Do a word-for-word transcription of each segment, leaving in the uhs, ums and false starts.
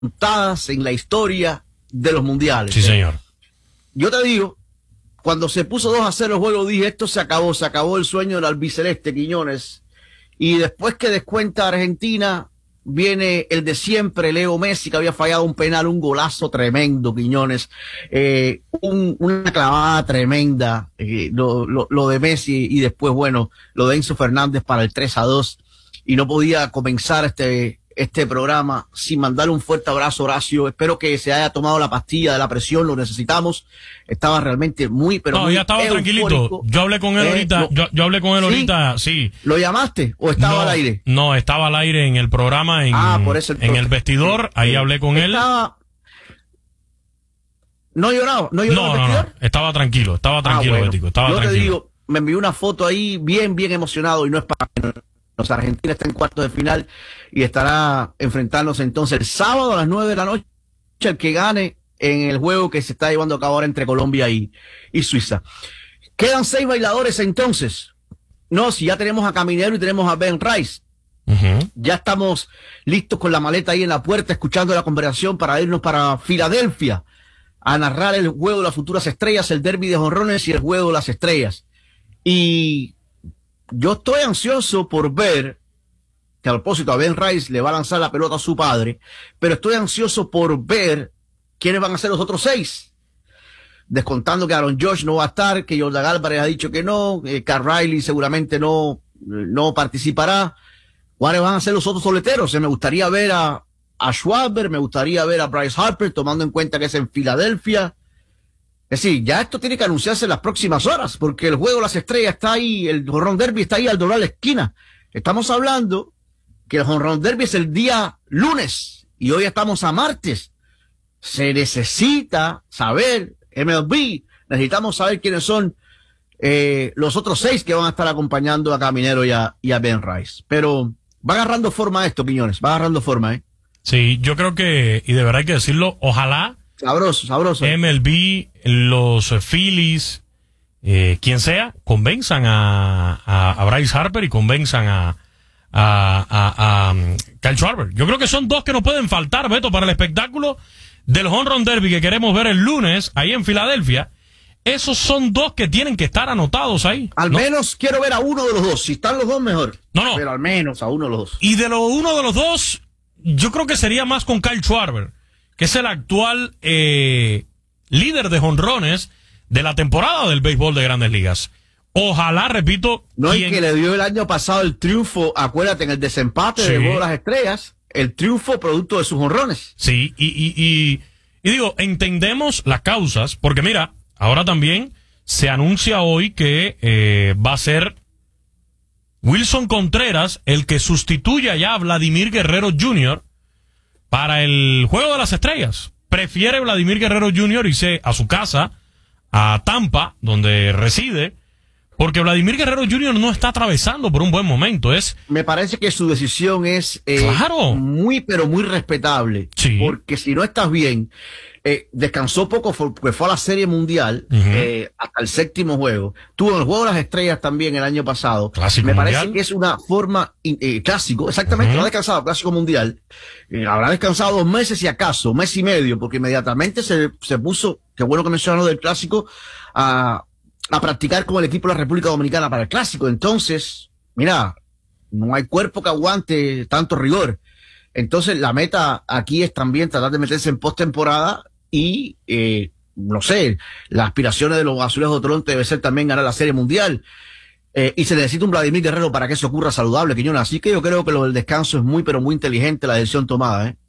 remontadas en la historia de los mundiales. Sí, señor. Yo te digo, cuando se puso dos a cero el juego, dije, esto se acabó, se acabó el sueño del albiceleste, Quiñones. Y después que descuenta Argentina, viene el de siempre, Leo Messi, que había fallado un penal, un golazo tremendo, Quiñones, eh, un, una clavada tremenda, eh, lo, lo, lo de Messi, y después, bueno, lo de Enzo Fernández para el tres a dos, y no podía comenzar este, este programa sin mandarle un fuerte abrazo, Horacio. Espero que se haya tomado la pastilla de la presión, lo necesitamos. Estaba realmente muy, pero no, muy ya estaba eufórico. tranquilito. Yo hablé con él eh, ahorita, no, yo, yo hablé con él ¿sí? ahorita, sí. ¿Lo llamaste o estaba no, al aire? No, estaba al aire en el programa, en, ah, por eso el en el vestidor, sí, ahí sí. hablé con estaba... él. ¿No lloraba? ¿No lloraba No, el no, vestidor? no, estaba tranquilo, estaba tranquilo, ah, bueno. Betico, estaba Yo tranquilo. te digo, me envió una foto ahí bien, bien emocionado, y no es para menos. Argentina está en cuartos de final y estará enfrentándose entonces el sábado a las nueve de la noche el que gane en el juego que se está llevando a cabo ahora entre Colombia y, y Suiza. Quedan seis bailadores entonces. No, si ya tenemos a Caminero y tenemos a Ben Rice. Uh-huh. Ya estamos listos con la maleta ahí en la puerta, escuchando la conversación para irnos para Filadelfia a narrar el juego de las futuras estrellas, el derbi de jonrones y el juego de las estrellas. Y yo estoy ansioso por ver, que a propósito a Ben Rice le va a lanzar la pelota a su padre, pero estoy ansioso por ver quiénes van a ser los otros seis. Descontando que Aaron Judge no va a estar, que Jordan Álvarez ha dicho que no, eh, Carl Riley seguramente no, no participará. ¿Cuáles van a ser los otros soleteros? Eh, me gustaría ver a, a Schwarber, me gustaría ver a Bryce Harper, tomando en cuenta que es en Filadelfia. Es decir, ya esto tiene que anunciarse en las próximas horas, porque el juego de las estrellas está ahí, el jonrón derby está ahí al doblar la esquina. Estamos hablando que el jonrón derby es el día lunes, y hoy estamos a martes. Se necesita saber, M L B, necesitamos saber quiénes son eh, los otros seis que van a estar acompañando a Caminero y a, y a Ben Rice. Pero va agarrando forma esto, Quiñones, va agarrando forma, ¿eh? Sí, yo creo que, y de verdad hay que decirlo, ojalá Sabroso, sabroso. M L B, los Phillies, eh, quien sea, convenzan a, a, a Bryce Harper y convenzan a, a, a, a um, Kyle Schwarber. Yo creo que son dos que no pueden faltar, Beto, para el espectáculo del Home Run Derby que queremos ver el lunes ahí en Filadelfia. Esos son dos que tienen que estar anotados ahí. Al ¿no? menos quiero ver a uno de los dos. Si están los dos, mejor. No, no. Pero al menos a uno de los dos. Y de lo uno de los dos, yo creo que sería más con Kyle Schwarber, que es el actual eh, líder de jonrones de la temporada del béisbol de Grandes Ligas. Ojalá, repito... No, quien... es que le dio el año pasado el triunfo, acuérdate, en el desempate Sí. del juego de las estrellas, el triunfo producto de sus jonrones. Sí, y, y, y, y digo, entendemos las causas, porque mira, ahora también se anuncia hoy que eh, va a ser Wilson Contreras el que sustituya ya a Vladimir Guerrero junior para el Juego de las Estrellas. Prefiere Vladimir Guerrero junior irse a su casa, a Tampa, donde reside, porque Vladimir Guerrero junior no está atravesando por un buen momento. Es Me parece que su decisión es eh, Claro. muy, pero muy respetable. Sí. Porque si no estás bien, eh, descansó poco porque fue a la Serie Mundial, Ujú. eh, hasta el séptimo juego. Tuvo el Juego de las Estrellas también el año pasado. Clásico Me mundial. parece que es una forma, eh, clásico, exactamente, Ujú. no ha descansado, Clásico Mundial. Eh, habrá descansado dos meses si acaso, mes y medio, porque inmediatamente se, se puso, qué bueno que mencionaron del Clásico, a, a practicar con el equipo de la República Dominicana para el Clásico. Entonces, mira, no hay cuerpo que aguante tanto rigor. Entonces, la meta aquí es también tratar de meterse en postemporada y, eh, no sé, las aspiraciones de los Azulejos de Toronto debe ser también ganar la Serie Mundial. Eh, y se necesita un Vladimir Guerrero para que eso ocurra saludable, Quiñones. Así que yo creo que lo del descanso es muy, pero muy inteligente la decisión tomada, ¿eh?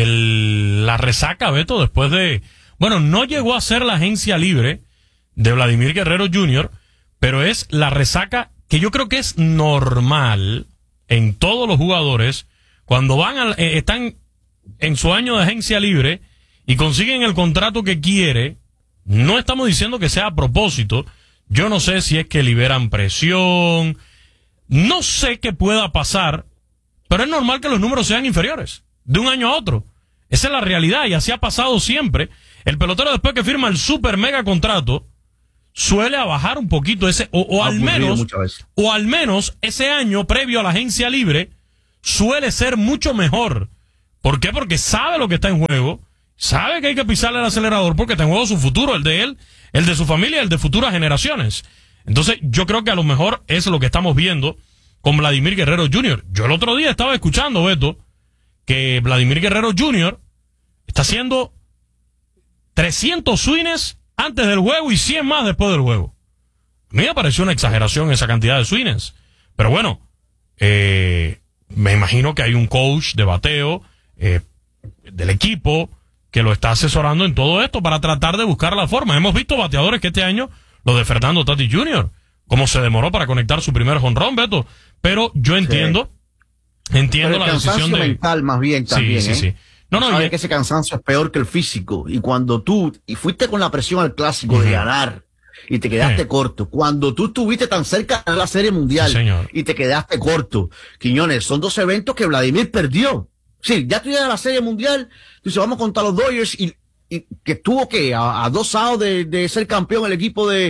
el, la resaca, Beto, después de... Bueno, no llegó a ser la agencia libre de Vladimir Guerrero junior, pero es la resaca que yo creo que es normal en todos los jugadores cuando van a, eh, están en su año de agencia libre y consiguen el contrato que quiere. No estamos diciendo que sea a propósito. Yo no sé si es que liberan presión. No sé qué pueda pasar, pero es normal que los números sean inferiores de un año a otro. Esa es la realidad y así ha pasado siempre. El pelotero, después que firma el super mega contrato, suele a bajar un poquito ese, o, o al menos, o al menos ese año previo a la agencia libre suele ser mucho mejor, ¿Por qué? Porque sabe lo que está en juego, sabe que hay que pisarle el acelerador porque está en juego su futuro, el de él, el de su familia, el de futuras generaciones. Entonces, yo creo que a lo mejor es lo que estamos viendo con Vladimir Guerrero junior Yo el otro día estaba escuchando, Beto, que Vladimir Guerrero junior está haciendo trescientos swings antes del juego y cien más después del juego. A mí me pareció una exageración esa cantidad de swings. Pero bueno, eh, me imagino que hay un coach de bateo eh, del equipo que lo está asesorando en todo esto para tratar de buscar la forma. Hemos visto bateadores que este año, lo de Fernando Tatis junior, cómo se demoró para conectar su primer jonrón, Beto. Pero yo entiendo, sí. entiendo Pero el la decisión de... mental más bien también, sí, sí, ¿eh? sí. No, no, sabes y... que ese cansancio es peor que el físico. Y cuando tú, y fuiste con la presión al clásico uh-huh. de ganar, y te quedaste sí. corto. Cuando tú estuviste tan cerca de la Serie Mundial, sí, y te quedaste corto. Quiñones, son dos eventos que Vladimir perdió. Sí, ya tú llegas a la Serie Mundial, tú dices, vamos contra los Dodgers, y, y que estuvo que a, a dos outs de, de ser campeón el equipo de,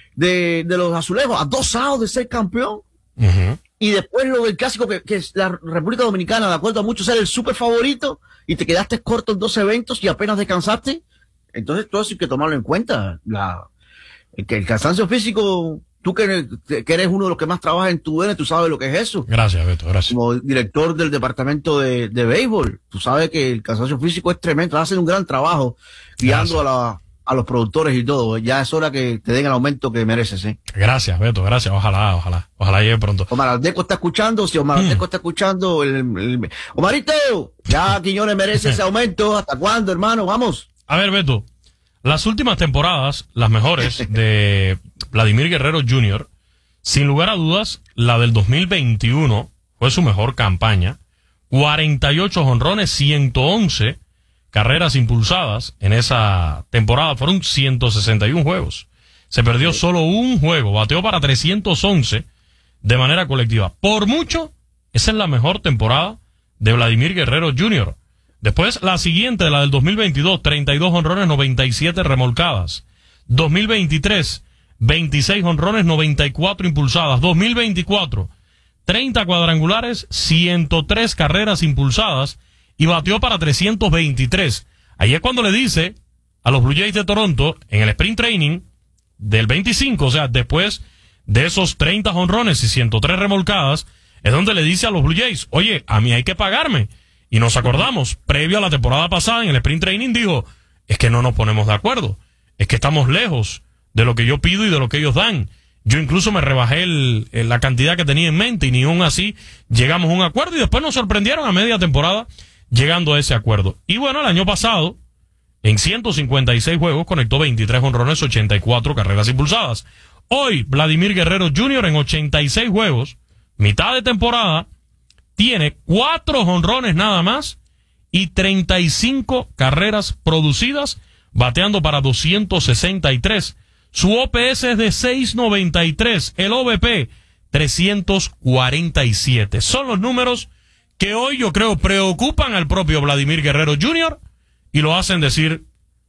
de, de los Azulejos, a dos outs de ser campeón. Uh-huh. Y después lo del clásico, que, que es la República Dominicana, de acuerdo a muchos, era el súper favorito, y te quedaste corto en dos eventos y apenas descansaste. Entonces todo eso hay que tomarlo en cuenta. La, el, el cansancio físico, tú que, que eres uno de los que más trabaja en tu D N, tú sabes lo que es eso. Gracias, Beto, gracias. Como director del departamento de, de béisbol, tú sabes que el cansancio físico es tremendo, hacen un gran trabajo guiando a la... a los productores y todo. Ya es hora que te den el aumento que mereces, ¿eh? Gracias, Beto, gracias. Ojalá, ojalá. Ojalá llegue pronto. Omar Aldeco está escuchando. Si Omar mm. Aldeco está escuchando, el, el... Omarito, ya Quiñones merece ese aumento. ¿Hasta cuándo, hermano? Vamos. A ver, Beto, las últimas temporadas, las mejores de Vladimir Guerrero junior, sin lugar a dudas, la del dos mil veintiuno fue su mejor campaña. cuarenta y ocho jonrones, ciento once carreras impulsadas en esa temporada. Fueron ciento sesenta y uno juegos. Se perdió solo un juego. Bateó para trescientos once de manera colectiva. Por mucho, esa es la mejor temporada de Vladimir Guerrero junior Después, la siguiente, la del dos mil veintidós, treinta y dos jonrones, noventa y siete remolcadas. dos mil veintitrés, veintiséis jonrones, noventa y cuatro impulsadas. dos mil veinticuatro, treinta cuadrangulares, ciento tres carreras impulsadas. Y batió para trescientos veintitrés. Ahí es cuando le dice a los Blue Jays de Toronto, en el sprint training del veinticinco, o sea, después de esos treinta jonrones y ciento tres remolcadas, es donde le dice a los Blue Jays, oye, a mí hay que pagarme. Y nos acordamos, previo a la temporada pasada, en el sprint training dijo, es que no nos ponemos de acuerdo. Es que estamos lejos de lo que yo pido y de lo que ellos dan. Yo incluso me rebajé el, el, la cantidad que tenía en mente y ni aún así llegamos a un acuerdo y después nos sorprendieron a media temporada llegando a ese acuerdo. Y bueno, el año pasado, en ciento cincuenta y seis juegos, conectó veintitrés jonrones, ochenta y cuatro carreras impulsadas. Hoy, Vladimir Guerrero junior en ochenta y seis juegos, mitad de temporada, tiene cuatro jonrones nada más y treinta y cinco carreras producidas, bateando para doscientos sesenta y tres. Su O P S es de seis noventa y tres, el O V P trescientos cuarenta y siete. Son los números que hoy yo creo preocupan al propio Vladimir Guerrero junior y lo hacen decir,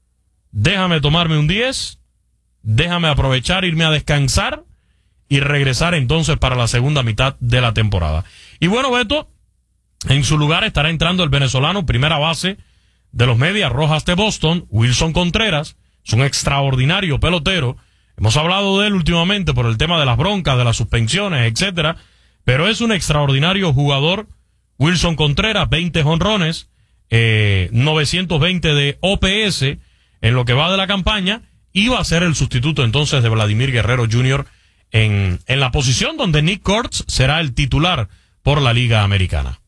déjame tomarme un diez, déjame aprovechar, irme a descansar y regresar entonces para la segunda mitad de la temporada. Y bueno, Beto, en su lugar estará entrando el venezolano, primera base de los Medias Rojas de Boston, Wilson Contreras. Es un extraordinario pelotero. Hemos hablado de él últimamente por el tema de las broncas, de las suspensiones, etcétera, pero es un extraordinario jugador. Wilson Contreras, veinte jonrones, eh, novecientos veinte de O P S en lo que va de la campaña, iba a ser el sustituto entonces de Vladimir Guerrero junior en, en la posición donde Nick Kurtz será el titular por la Liga Americana.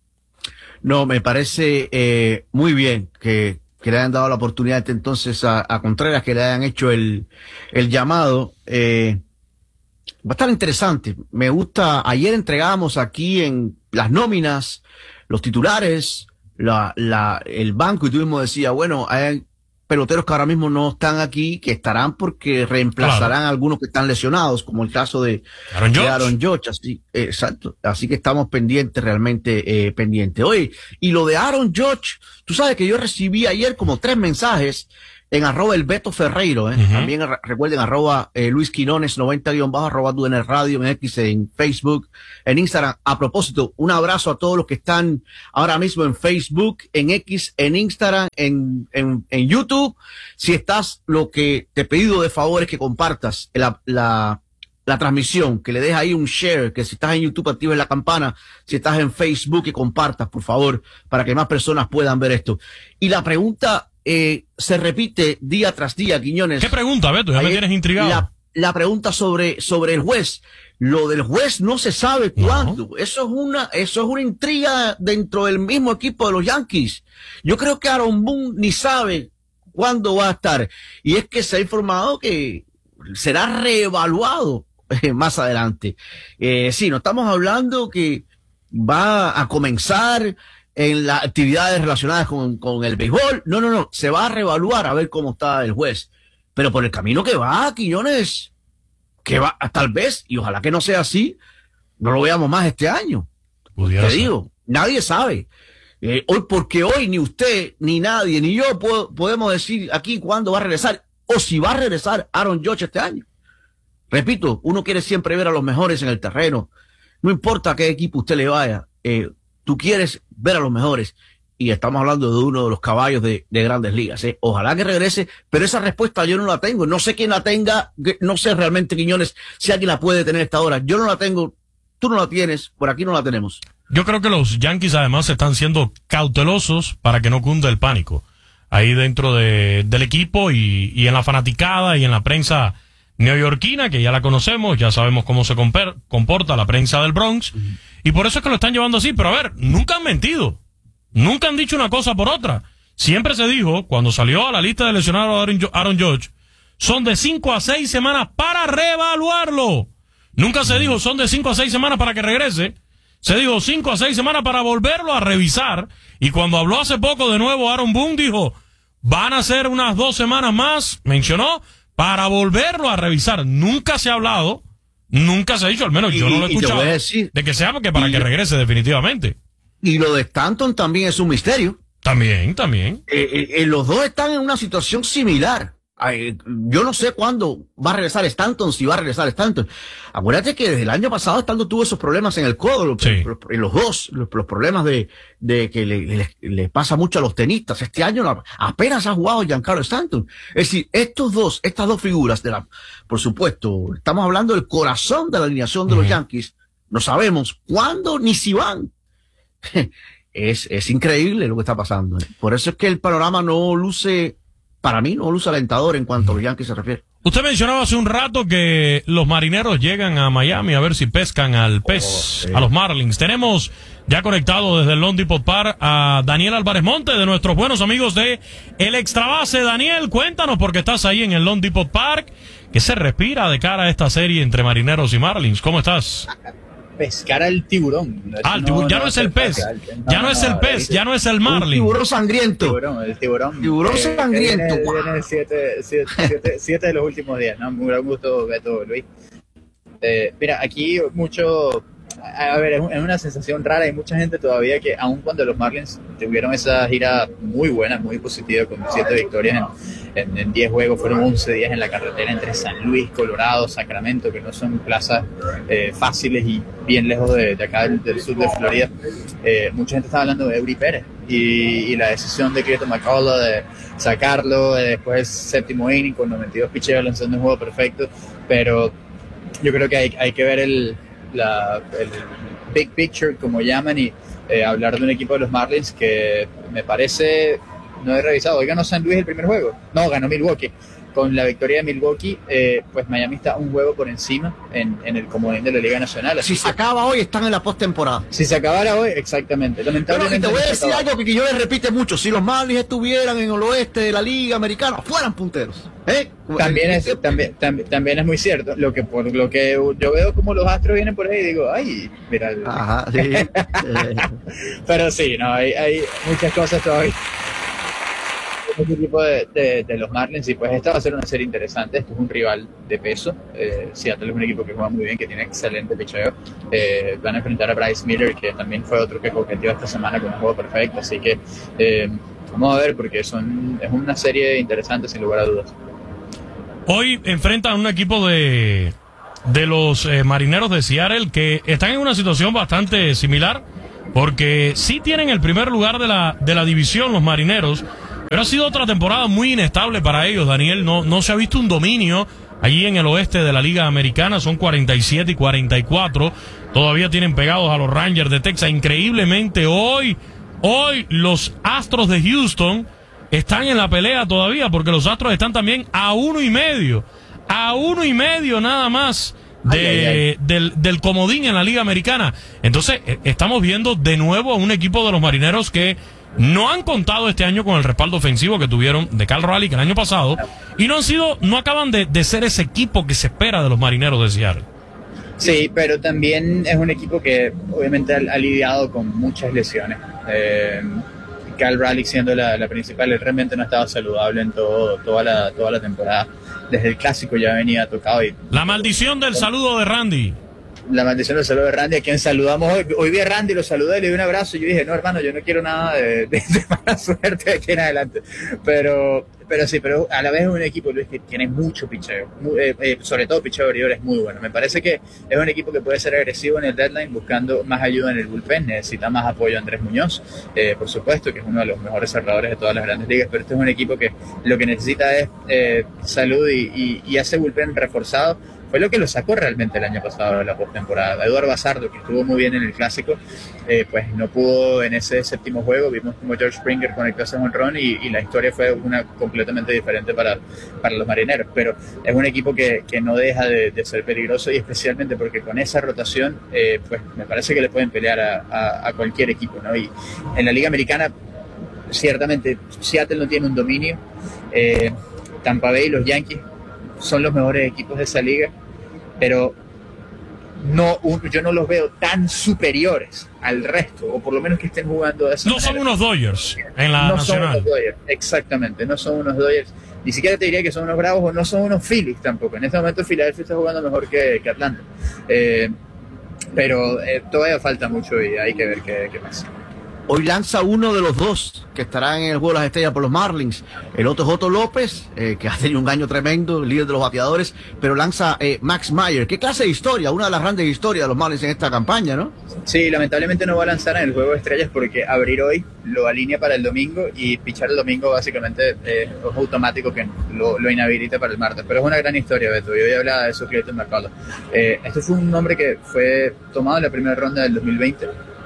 No, me parece eh, muy bien que, que le hayan dado la oportunidad entonces a, a Contreras, que le hayan hecho el, el llamado. Eh, va a estar interesante. Me gusta, ayer entregábamos aquí en las nóminas, los titulares, la, la, el banco, y tú mismo decías, bueno, hay peloteros que ahora mismo no están aquí, que estarán porque reemplazarán claro. a algunos que están lesionados, como el caso de Aaron Judge. De Aaron Judge, así, eh, exacto. Así que estamos pendientes, realmente eh, pendientes. Oye, y lo de Aaron Judge, tú sabes que yo recibí ayer como tres mensajes en arroba el Beto Ferreiro, ¿eh? Uh-huh. También re- recuerden arroba eh, Luis Quinones noventa guión bajo, arroba D N Radio, en X, en Facebook, en Instagram. A propósito, un abrazo a todos los que están ahora mismo en Facebook, en X, en Instagram, en, en, en YouTube. Si estás, lo que te he pedido de favor es que compartas la, la, la transmisión, que le des ahí un share, que si estás en YouTube actives la campana, si estás en Facebook que compartas, por favor, para que más personas puedan ver esto. Y la pregunta eh, se repite día tras día, Quiñones. ¿Qué pregunta, Beto? Ya me tienes intrigado. La, la pregunta sobre, sobre el juez. Lo del juez no se sabe cuándo. No. Eso es una, eso es una intriga dentro del mismo equipo de los Yankees. Yo creo que Aaron Boone ni sabe cuándo va a estar. Y es que se ha informado que será reevaluado más adelante. Eh, sí, no estamos hablando que va a comenzar en las actividades relacionadas con, con el béisbol. No, no, no. Se va a reevaluar a ver cómo está el juez. Pero por el camino que va, Quiñones, que va, tal vez, y ojalá que no sea así, no lo veamos más este año. Pudiera Te ser. digo, nadie sabe. Eh, hoy, porque hoy ni usted, ni nadie, ni yo puedo, podemos decir aquí cuándo va a regresar, o si va a regresar Aaron Judge este año. Repito, uno quiere siempre ver a los mejores en el terreno. No importa a qué equipo usted le vaya, eh, tú quieres ver a los mejores. Y estamos hablando de uno de los caballos de, de Grandes Ligas. ¿eh? Ojalá que regrese, pero esa respuesta yo no la tengo. No sé quién la tenga, no sé realmente, Quiñones, si alguien la puede tener a esta hora. Yo no la tengo, tú no la tienes, por aquí no la tenemos. Yo creo que los Yankees además están siendo cautelosos para que no cunda el pánico ahí dentro de, del equipo y, y en la fanaticada y en la prensa neoyorquina, que ya la conocemos, ya sabemos cómo se comper, comporta la prensa del Bronx, uh-huh. y por eso es que lo están llevando así. Pero a ver, nunca han mentido, nunca han dicho una cosa por otra. Siempre se dijo, cuando salió a la lista de lesionados Aaron, Aaron Judge, son de cinco a seis semanas para reevaluarlo. Nunca se dijo, son de cinco a seis semanas para que regrese. Se dijo cinco a seis semanas para volverlo a revisar. Y cuando habló hace poco de nuevo Aaron Boone, dijo, van a ser unas dos semanas más, mencionó, para volverlo a revisar. Nunca se ha hablado, nunca se ha dicho, al menos yo y, no lo he escuchado, decir, de que sea porque para y, que regrese definitivamente. Y lo de Stanton también es un misterio. También, también. Eh, eh, los dos están en una situación similar. Ay, yo no sé cuándo va a regresar Stanton, si va a regresar Stanton. Acuérdate que desde el año pasado Stanton tuvo esos problemas en el codo, sí. los, los dos, los, los problemas de, de que le, le, le pasa mucho a los tenistas. Este año apenas ha jugado Giancarlo Stanton. Es decir, estos dos, estas dos figuras de la, por supuesto, estamos hablando del corazón de la alineación de uh-huh. los Yankees. No sabemos cuándo ni si van. Es, es increíble lo que está pasando. Por eso es que el panorama no luce, para mí no luce alentador en cuanto a los Yankees se refiere. Usted mencionaba hace un rato que los marineros llegan a Miami a ver si pescan al pez, oh, sí. a los Marlins. Tenemos ya conectado desde el Lone Depot Park a Daniel Álvarez Monte, de nuestros buenos amigos de El Extrabase. Daniel, cuéntanos, porque estás ahí en el Lone Depot Park, ¿qué se respira de cara a esta serie entre marineros y Marlins? ¿Cómo estás? Pescar al tiburón. Ah, el tiburón, no, ya no, no es el pez, no, ya no es el pez, ya no es el Marlin. Tiburón sangriento. El tiburón, el tiburón. Tiburón eh, sangriento. Viene, viene siete, siete, siete, siete de los últimos días, ¿no? Muy gran gusto, Beto, Luis. Eh, mira, aquí mucho, a ver, es una sensación rara. Hay mucha gente todavía que, aun cuando los Marlins tuvieron esa gira muy buena, muy positiva, con siete victorias en, en, en diez juegos, fueron once días en la carretera entre San Luis, Colorado, Sacramento, que no son plazas eh, fáciles y bien lejos de, de acá del, del sur de Florida. Eh, mucha gente está hablando de Eury Pérez y, y la decisión de Clayton McCullough de sacarlo eh, después séptimo inning con noventa y dos picheos lanzando un juego perfecto, pero yo creo que hay, hay que ver el, la, el big picture, como llaman, y eh, hablar de un equipo de los Marlins que me parece, no he revisado, hoy ganó San Luis el primer juego, no, ganó Milwaukee. Con la victoria de Milwaukee, eh, pues Miami está un juego por encima en, en el comodín de la Liga Nacional. Así si se acaba hoy, están en la postemporada. Si se acabara hoy, exactamente. Lamentablemente. Pero, y te voy a decir algo que, que yo les repite mucho: si los Marlins estuvieran en el oeste de la Liga Americana, fueran punteros. ¿eh? También es, también, también, también es muy cierto. Lo que por lo que yo veo como los Astros vienen por ahí, digo, ay, mira. El... Ajá, sí. Pero sí, no, hay, hay muchas cosas todavía. Este equipo de, de, de los Marlins, y pues esta va a ser una serie interesante. Esto es un rival de peso. eh, Seattle es un equipo que juega muy bien, que tiene excelente picheo. eh, van a enfrentar a Bryce Miller, que también fue otro que coqueteó esta semana con un juego perfecto, así que eh, Vamos a ver, porque son es una serie interesante sin lugar a dudas. Hoy enfrentan a un equipo de, de los eh, Marineros de Seattle que están en una situación bastante similar, porque sí tienen el primer lugar de la, de la división los Marineros, pero ha sido otra temporada muy inestable para ellos, Daniel. No, no se ha visto un dominio allí en el oeste de la Liga Americana. Son cuarenta y siete y cuarenta y cuatro. Todavía tienen pegados a los Rangers de Texas. Increíblemente, hoy, hoy los Astros de Houston están en la pelea todavía, porque los Astros están también a uno y medio. A uno y medio nada más de, ay, ay, ay. Del, del comodín en la Liga Americana. Entonces, estamos viendo de nuevo a un equipo de los Marineros que no han contado este año con el respaldo ofensivo que tuvieron de Cal Raleigh el año pasado, y no han sido, no acaban de, de ser ese equipo que se espera de los Marineros de Seattle. Sí, pero también es un equipo que obviamente ha, ha lidiado con muchas lesiones. Eh, Cal Raleigh siendo la, la principal, él realmente no estaba saludable en todo, toda la, toda la temporada. Desde el clásico ya venía tocado. Y la maldición del saludo de Randy. La maldición del saludo de Randy, a quien saludamos hoy. Hoy vi a Randy, lo saludé, le di un abrazo y yo dije, no, hermano, yo no quiero nada de, de, de mala suerte de aquí en adelante. Pero, pero sí, pero a la vez es un equipo, Luis, que tiene mucho picheo. Muy, eh, eh, sobre todo picheo abridor es muy bueno. Me parece que es un equipo que puede ser agresivo en el deadline, buscando más ayuda en el bullpen. Necesita más apoyo a Andrés Muñoz, eh, por supuesto, que es uno de los mejores cerradores de todas las grandes ligas. Pero este es un equipo que lo que necesita es eh, salud y, y, y hace bullpen reforzado. Fue lo que lo sacó realmente el año pasado de la postemporada. Eduardo Bazardo, que estuvo muy bien en el clásico, eh, pues no pudo en ese séptimo juego. Vimos como George Springer conectó ese jonrón y, y la historia fue una completamente diferente para, para los Marineros. Pero es un equipo que, que no deja de, de ser peligroso, y especialmente porque con esa rotación, eh, pues me parece que le pueden pelear a, a, a cualquier equipo, ¿no? Y en la Liga Americana, ciertamente, Seattle no tiene un dominio. Eh, Tampa Bay y los Yankees son los mejores equipos de esa liga, pero no, yo no los veo tan superiores al resto, o por lo menos que estén jugando de esa no manera. Son unos Dodgers en la no nacional. Son unos Dodgers, exactamente, no son unos Dodgers. Ni siquiera te diría que son unos Bravos, o no son unos Phillies tampoco. En este momento Philadelphia está jugando mejor que, que Atlanta, eh, pero eh, todavía falta mucho y hay que ver qué, qué pasa. Hoy lanza uno de los dos que estarán en el juego de las estrellas por los Marlins. El otro es Otto López, eh, que ha tenido un año tremendo, líder de los bateadores, pero lanza eh, Max Meyer. ¿Qué clase de historia? Una de las grandes historias de los Marlins en esta campaña, ¿no? Sí, lamentablemente no va a lanzar en el juego de estrellas porque abrir hoy lo alinea para el domingo, y pichar el domingo básicamente eh, es automático que lo, lo inhabilita para el martes. Pero es una gran historia, Beto. Yo hoy hablaba de eso, Clayton McCullough. Eh, este fue un hombre que fue tomado en la primera ronda del dos mil veinte.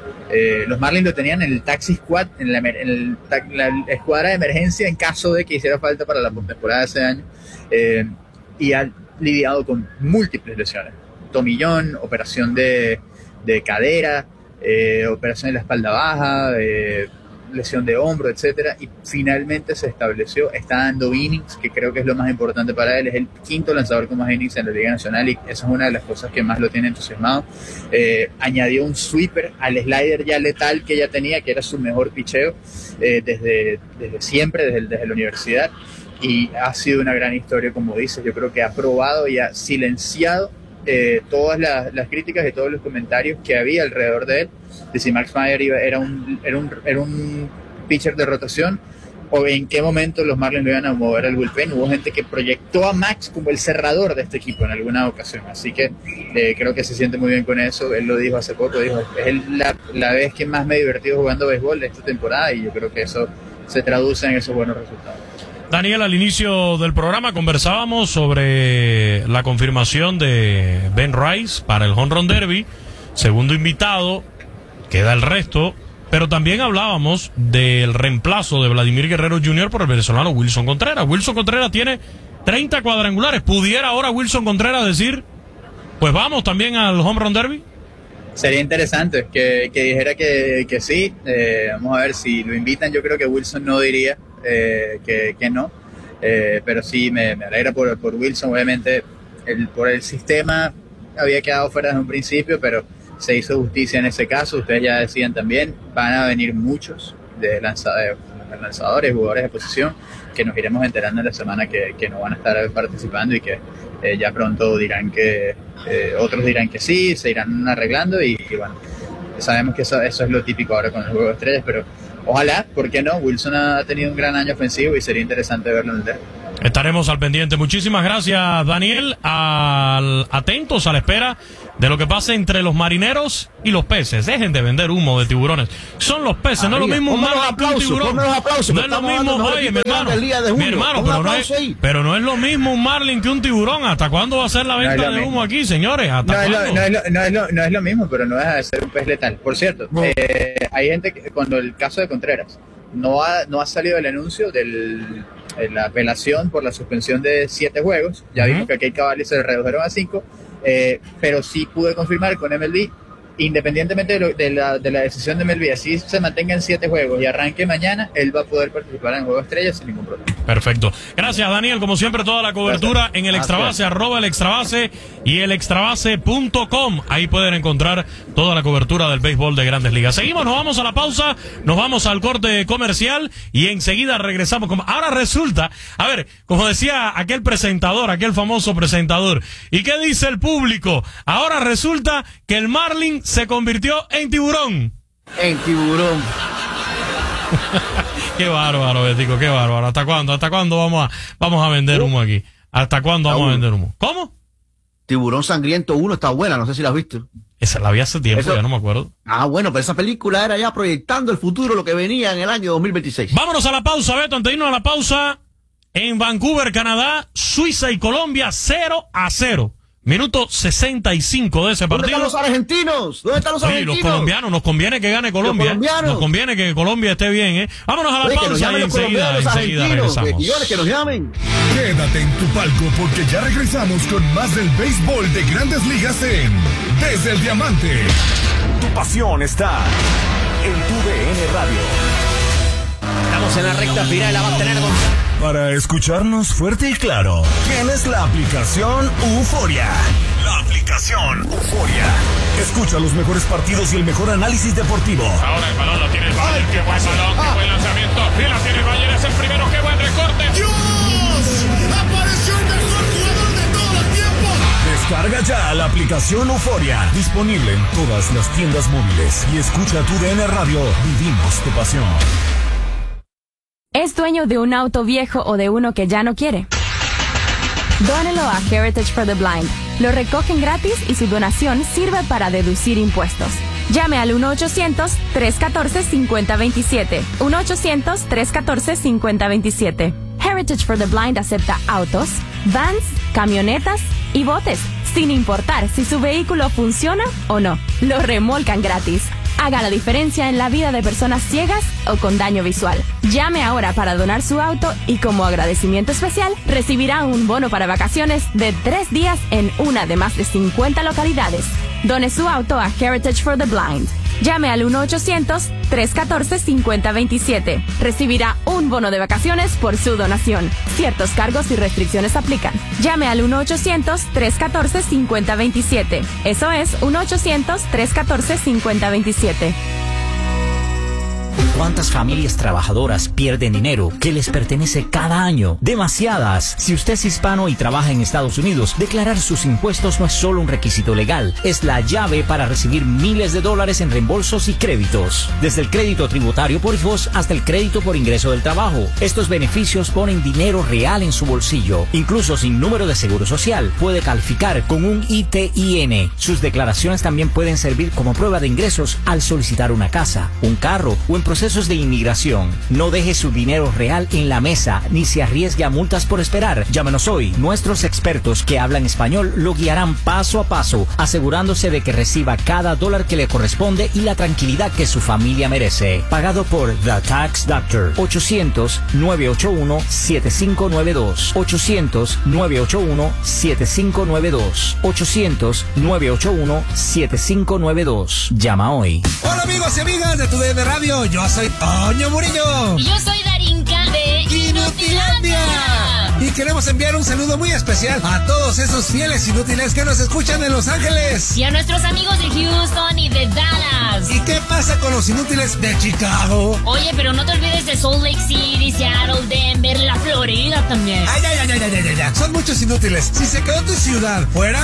Eh, los Marlins lo tenían en el taxi squad, en la, en el, la escuadra de emergencia en caso de que hiciera falta para la postemporada de ese año, eh, y ha lidiado con múltiples lesiones: tomillón, operación de, de cadera, eh, operación de la espalda baja, eh, lesión de hombro, etcétera, y finalmente se estableció. Está dando innings, que creo que es lo más importante para él. Es el quinto lanzador con más innings en la Liga Nacional, y esa es una de las cosas que más lo tiene entusiasmado. Eh, añadió un sweeper al slider ya letal que ya tenía, que era su mejor picheo eh, desde, desde siempre, desde, desde la universidad, y ha sido una gran historia, como dices. Yo creo que ha probado y ha silenciado Eh, todas las, las críticas y todos los comentarios que había alrededor de él, de si Max Meyer iba, era, un, era, un, era un pitcher de rotación, o en qué momento los Marlins lo iban a mover al bullpen. Hubo gente que proyectó a Max como el cerrador de este equipo en alguna ocasión, así que eh, creo que se siente muy bien con eso. Él lo dijo hace poco, dijo, es el, la, la vez que más me he divertido jugando béisbol de esta temporada, y yo creo que eso se traduce en esos buenos resultados. Daniel, al inicio del programa conversábamos sobre la confirmación de Ben Rice para el Home Run Derby, segundo invitado, queda el resto, pero también hablábamos del reemplazo de Vladimir Guerrero junior por el venezolano Wilson Contreras. Wilson Contreras tiene treinta cuadrangulares. ¿Pudiera ahora Wilson Contreras decir, pues vamos también al Home Run Derby? Sería interesante que, que dijera que, que sí. Eh, vamos a ver si lo invitan. Yo creo que Wilson no diría eh, que, que no, eh, pero sí me, me alegra por, por Wilson. Obviamente el, por el sistema había quedado fuera desde un principio, pero se hizo justicia en ese caso. Ustedes ya decían también, van a venir muchos de lanzadores, lanzadores, jugadores de posición, que nos iremos enterando en la semana que, que no van a estar participando, y que eh, ya pronto dirán que eh, otros dirán que sí, se irán arreglando, y, y bueno, sabemos que eso, eso es lo típico ahora con el juego de estrellas, pero ojalá, ¿por qué no? Wilson ha tenido un gran año ofensivo y sería interesante verlo en el derby. Estaremos al pendiente. Muchísimas gracias, Daniel. Al, atentos a la espera de lo que pase entre los marineros y los peces. Dejen de vender humo de tiburones. Son los peces, no es lo mismo un marlin que un tiburón. No es lo mismo, oye, mi hermano, mi hermano, pero no, es, pero no es lo mismo un marlin que un tiburón. ¿Hasta cuándo va a ser la venta de humo aquí, señores? ¿Hasta no, cuándo? Es lo, no, es lo, no, es lo, no es lo mismo, pero no deja de ser un pez letal. Por cierto, no. eh, hay gente que, cuando el caso de Contreras, no ha, no ha salido el anuncio del... la apelación por la suspensión de siete juegos, ya uh-huh. vimos que aquí Cavalli se redujeron a cinco, eh, pero sí pude confirmar con M L B, independientemente de, lo, de, la, de la decisión de M L B, así se mantenga en siete juegos y arranque mañana, él va a poder participar en el Juego Estrella sin ningún problema. Perfecto. Gracias, Daniel. Como siempre, toda la cobertura Gracias. en el Extrabase, arroba el Extrabase y el extrabase punto com. Ahí pueden encontrar toda la cobertura del béisbol de Grandes Ligas. Seguimos, nos vamos a la pausa, nos vamos al corte comercial y enseguida regresamos. Con... Ahora resulta, a ver, como decía aquel presentador, aquel famoso presentador, ¿y qué dice el público? Ahora resulta que el marlin se convirtió en tiburón. En tiburón. Qué bárbaro, Betico, qué bárbaro. ¿Hasta cuándo? ¿Hasta cuándo vamos a, vamos a vender humo aquí? ¿Hasta cuándo vamos a vender humo? ¿Cómo? Tiburón Sangriento uno está buena, no sé si la has visto. Esa la vi hace tiempo, Eso... ya no me acuerdo. Ah, bueno, pero esa película era ya proyectando el futuro, lo que venía en el año dos mil veintiséis. Vámonos a la pausa, Beto, antes de irnos a la pausa. En Vancouver, Canadá, Suiza y Colombia, cero a cero. Minuto sesenta y cinco de ese partido. ¿Dónde están los argentinos? ¿Dónde están los Oye, argentinos? los colombianos, nos conviene que gane Colombia. Nos conviene que Colombia esté bien, ¿eh? Vámonos a la Oye, pausa y enseguida, enseguida regresamos. Que, que nos llamen. Quédate en tu palco porque ya regresamos con más del béisbol de Grandes Ligas en Desde el Diamante. Tu pasión está en tu D N Radio. Estamos en la recta final, la va a tener con... Para escucharnos fuerte y claro, tienes la aplicación Euforia. La aplicación Euforia. Escucha los mejores partidos y el mejor análisis deportivo. Ahora el balón lo tiene el Bayern, qué buen balón, qué buen lanzamiento. Y la tiene el Bayern, es el primero, qué buen recorte. ¡Dios! ¡Apareció el mejor jugador de todos los tiempos! Descarga ya la aplicación Euforia. Disponible en todas las tiendas móviles. Y escucha tu D N Radio. Vivimos tu pasión. ¿Es dueño de un auto viejo o de uno que ya no quiere? Dónelo a Heritage for the Blind. Lo recogen gratis y su donación sirve para deducir impuestos. Llame al uno ochocientos, tres uno cuatro, cinco cero dos siete. uno ochocientos, tres uno cuatro, cinco cero dos siete. Heritage for the Blind acepta autos, vans, camionetas y botes, sin importar si su vehículo funciona o no. Lo remolcan gratis. Haga la diferencia en la vida de personas ciegas o con daño visual. Llame ahora para donar su auto y como agradecimiento especial recibirá un bono para vacaciones de tres días en una de más de cincuenta localidades. Done su auto a Heritage for the Blind. Llame al uno ochocientos, tres uno cuatro, cinco cero dos siete. Recibirá un bono de vacaciones por su donación. Ciertos cargos y restricciones aplican. Llame al uno ochocientos, tres uno cuatro, cinco cero dos siete. Eso es uno ochocientos, tres uno cuatro, cinco cero dos siete. ¿Cuántas familias trabajadoras pierden dinero que les pertenece cada año? Demasiadas. Si usted es hispano y trabaja en Estados Unidos, declarar sus impuestos no es solo un requisito legal, es la llave para recibir miles de dólares en reembolsos y créditos. Desde el crédito tributario por hijos hasta el crédito por ingreso del trabajo. Estos beneficios ponen dinero real en su bolsillo. Incluso sin número de seguro social, puede calificar con un I T I N. Sus declaraciones también pueden servir como prueba de ingresos al solicitar una casa, un carro o en procesos de inmigración. No deje su dinero real en la mesa ni se arriesgue a multas por esperar. Llámenos hoy. Nuestros expertos que hablan español lo guiarán paso a paso, asegurándose de que reciba cada dólar que le corresponde y la tranquilidad que su familia merece. Pagado por The Tax Doctor. ochocientos, nueve ocho uno, siete cinco nueve dos. ochocientos, nueve ocho uno, siete cinco nueve dos. ochocientos, nueve ocho uno, siete cinco nueve dos. Llama hoy. Hola amigos y amigas de tu D N Radio. Yo soy Toño Murillo. Y yo soy Darinka de Inutilandia. Y queremos enviar un saludo muy especial a todos esos fieles inútiles que nos escuchan en Los Ángeles. Y a nuestros amigos de Houston y de Dallas. ¿Y qué pasa con los inútiles de Chicago? Oye, pero no te olvides de Salt Lake City, Seattle, Denver, la Florida también. Ay, ay, ay, ay, ay, ay, ay. Son muchos inútiles. Si se quedó tu ciudad fuera, es...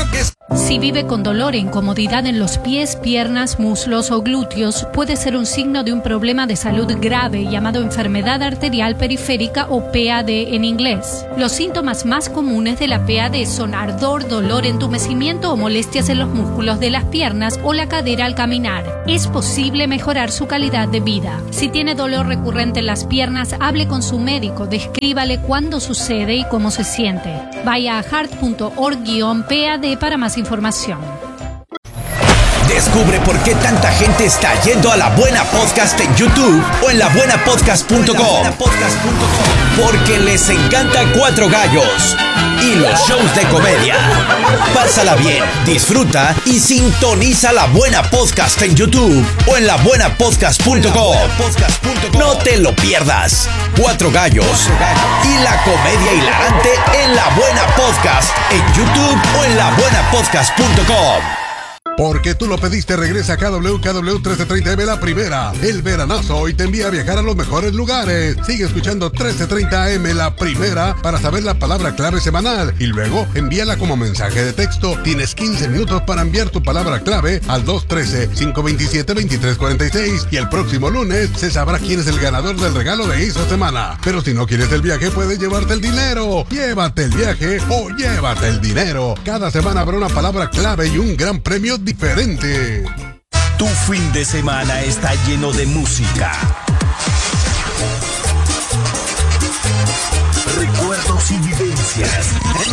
Si vive con dolor e incomodidad en los pies, piernas, muslos o glúteos, puede ser un signo de un problema de salud grave llamado enfermedad arterial periférica o P A D en inglés. Los síntomas más comunes de la P A D son ardor, dolor, entumecimiento o molestias en los músculos de las piernas o la cadera al caminar. Es posible mejorar su calidad de vida. Si tiene dolor recurrente en las piernas, hable con su médico, descríbale cuándo sucede y cómo se siente. Vaya a heart punto org guión P A D para más información. Descubre por qué tanta gente está yendo a La Buena Podcast en YouTube o en la buena podcast punto com. Porque les encanta Cuatro Gallos y los shows de comedia. Pásala bien, disfruta y sintoniza La Buena Podcast en YouTube o en la buena podcast punto com. No te lo pierdas. Cuatro Gallos y la comedia hilarante en La Buena Podcast en YouTube o en la buena podcast punto com. Porque tú lo pediste, regresa a K W K W trece treinta M La Primera. El veranazo hoy te envía a viajar a los mejores lugares. Sigue escuchando trece treinta A M La Primera para saber la palabra clave semanal y luego envíala como mensaje de texto. Tienes quince minutos para enviar tu palabra clave al dos uno tres, cinco dos siete, dos tres cuatro seis y el próximo lunes se sabrá quién es el ganador del regalo de esa semana. Pero si no quieres el viaje, puedes llevarte el dinero. Llévate el viaje o llévate el dinero. Cada semana habrá una palabra clave y un gran premio diferente. Tu fin de semana está lleno de música,